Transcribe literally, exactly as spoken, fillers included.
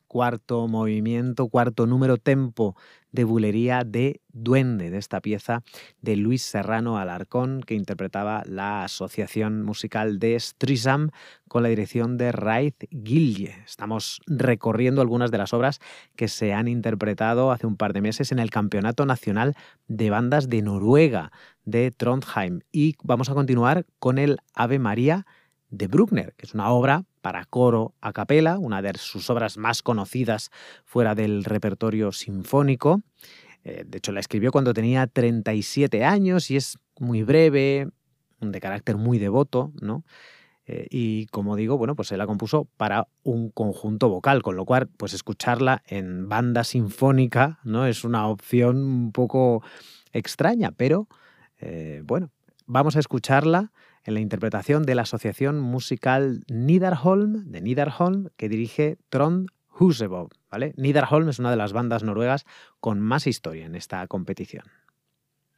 cuarto movimiento, cuarto número, tempo de bulería de Duende, de esta pieza de Luis Serrano Alarcón, que interpretaba la asociación musical de Streisand con la dirección de Raith Gilje. Estamos recorriendo algunas de las obras que se han interpretado hace un par de meses en el Campeonato Nacional de Bandas de Noruega de Trondheim. Y vamos a continuar con el Ave María de Bruckner, que es una obra para coro a capela, una de sus obras más conocidas fuera del repertorio sinfónico. Eh, de hecho, la escribió cuando tenía treinta y siete años y es muy breve, de carácter muy devoto, ¿no? Eh, y como digo, bueno, pues él la compuso para un conjunto vocal, con lo cual, pues escucharla en banda sinfónica, ¿no? Es una opción un poco extraña, pero eh, bueno, vamos a escucharla en la interpretación de la Asociación Musical Nidarholm, de Nidarholm, que dirige Trond Husebø, ¿vale? Nidarholm es una de las bandas noruegas con más historia en esta competición.